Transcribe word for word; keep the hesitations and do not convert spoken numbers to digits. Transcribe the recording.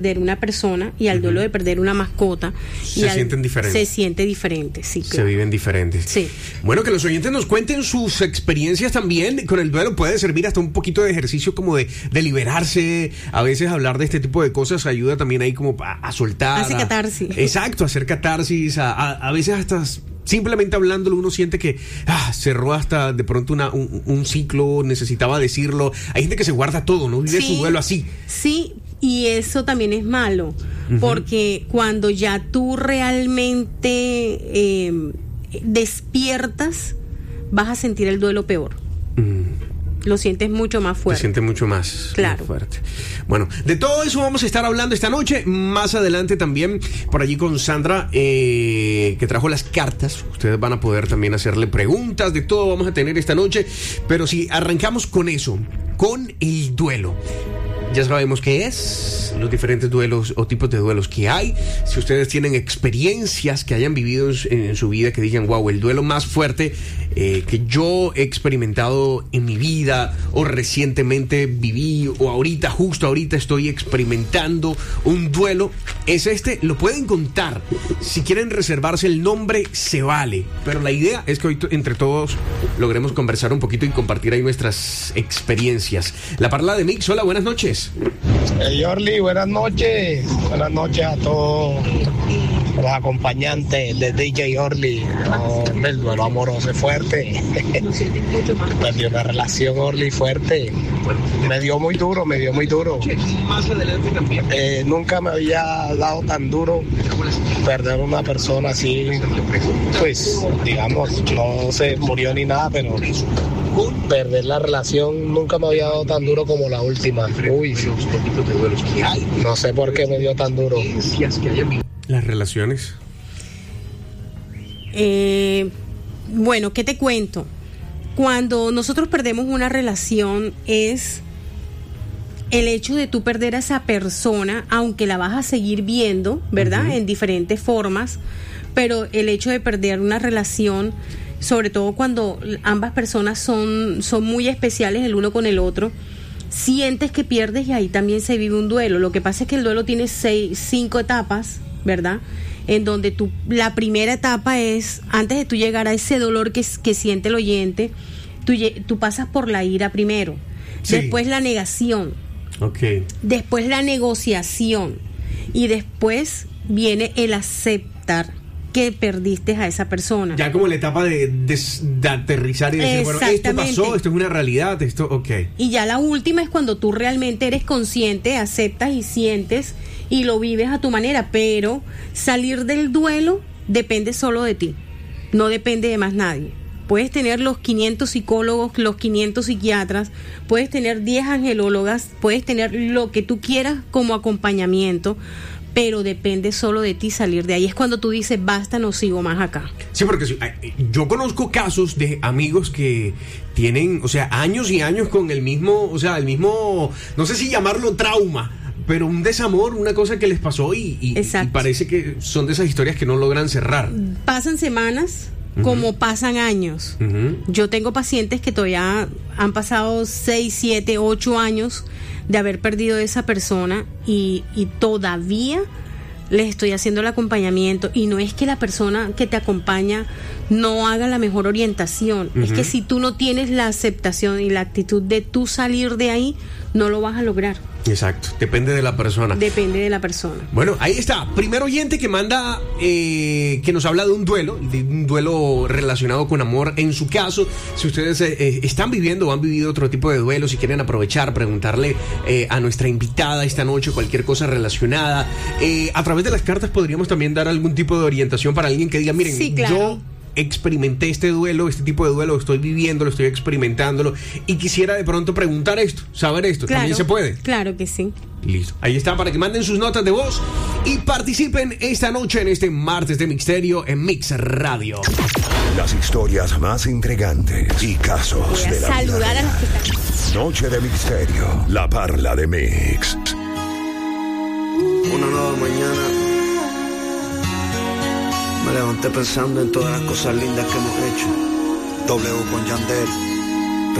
perder una persona y al uh-huh. duelo de perder una mascota. Se y al, sienten diferentes. Se siente diferente, sí. Claro. Se viven diferentes. Sí. Bueno, que los oyentes nos cuenten sus experiencias también con el duelo. Puede servir hasta un poquito de ejercicio como de, de liberarse. A veces hablar de este tipo de cosas ayuda también ahí como a, a soltar. Hace a, catarsis. Exacto, hacer catarsis. A, a, a veces hasta... Simplemente hablándolo uno siente que ah, cerró hasta de pronto una, un, un ciclo, necesitaba decirlo. Hay gente que se guarda todo, ¿no? Vive sí, su duelo así. Sí, y eso también es malo, uh-huh. porque cuando ya tú realmente eh, despiertas, vas a sentir el duelo peor. Uh-huh. Lo sientes mucho más fuerte. Se siente mucho más, claro. más fuerte. Bueno, de todo eso vamos a estar hablando esta noche. Más adelante también por allí con Sandra, eh, que trajo las cartas. Ustedes van a poder también hacerle preguntas. De todo vamos a tener esta noche. Pero si arrancamos con eso, con el duelo. Ya sabemos qué es, los diferentes duelos o tipos de duelos que hay. Si ustedes tienen experiencias que hayan vivido en, en su vida, que digan, wow, el duelo más fuerte eh, que yo he experimentado en mi vida, o recientemente viví, o ahorita, justo ahorita estoy experimentando un duelo, es este. Lo pueden contar. Si quieren reservarse el nombre, se vale. Pero la idea es que hoy entre todos logremos conversar un poquito y compartir ahí nuestras experiencias. La parla de Mix, hola, buenas noches. Hey, Orly, buenas noches. Buenas noches a todos los acompañantes de D J Orly. Oh, el duelo amoroso es fuerte. Perdí una relación, Orly, fuerte. Me dio muy duro, me dio muy duro. Eh, nunca me había dado tan duro perder a una persona así. Pues, digamos, no se murió ni nada, pero perder la relación nunca me había dado tan duro como la última. Uy, no sé por qué me dio tan duro. Las relaciones. Eh, bueno, ¿qué te cuento? Cuando nosotros perdemos una relación es el hecho de tú perder a esa persona, aunque la vas a seguir viendo, ¿verdad? Uh-huh. En diferentes formas, pero el hecho de perder una relación, sobre todo cuando ambas personas son, son muy especiales el uno con el otro, sientes que pierdes y ahí también se vive un duelo. Lo que pasa es que el duelo tiene seis, cinco etapas, ¿verdad? En donde tú, la primera etapa es, antes de tú llegar a ese dolor que, que siente el oyente, tú, tú pasas por la ira primero, sí. Después la negación, okay. Después la negociación y después viene el aceptar que perdiste a esa persona. Ya como la etapa de, de, de aterrizar y decir, bueno, esto pasó, esto es una realidad, esto, ok. Y ya la última es cuando tú realmente eres consciente, aceptas y sientes y lo vives a tu manera, pero salir del duelo depende solo de ti, no depende de más nadie. Puedes tener los quinientos psicólogos, los quinientos psiquiatras, puedes tener diez angelólogas, puedes tener lo que tú quieras como acompañamiento, pero depende solo de ti salir de ahí. Es cuando tú dices, basta, no sigo más acá. Sí, porque yo conozco casos de amigos que tienen, o sea, años y años con el mismo, o sea, el mismo, no sé si llamarlo trauma, pero un desamor, una cosa que les pasó y, y, y parece que son de esas historias que no logran cerrar. Pasan semanas, uh-huh. como pasan años. Uh-huh. Yo tengo pacientes que todavía han pasado seis, siete, ocho años de haber perdido a esa persona y, y todavía les estoy haciendo el acompañamiento, y no es que la persona que te acompaña no haga la mejor orientación, uh-huh. es que si tú no tienes la aceptación y la actitud de tú salir de ahí, no lo vas a lograr. Exacto, depende de la persona. Depende de la persona. Bueno, ahí está, primer oyente que manda, eh, que nos habla de un duelo, de un duelo relacionado con amor. En su caso, si ustedes eh, están viviendo o han vivido otro tipo de duelo, si quieren aprovechar, preguntarle eh, a nuestra invitada esta noche cualquier cosa relacionada, eh, a través de las cartas podríamos también dar algún tipo de orientación para alguien que diga, miren, sí, claro. yo experimenté este duelo, este tipo de duelo, estoy viviéndolo, estoy experimentándolo y quisiera de pronto preguntar esto, saber esto, claro, ¿también se puede? Claro que sí. Listo, ahí está, para que manden sus notas de voz y participen esta noche en este martes de Misterio en Mix Radio. Las historias más intrigantes y casos Voy a de la saludar vida a las que están. Noche de Misterio, la parla de Mix. Una nueva mañana. Me levanté pensando en todas las cosas lindas que hemos hecho. W con Yandel.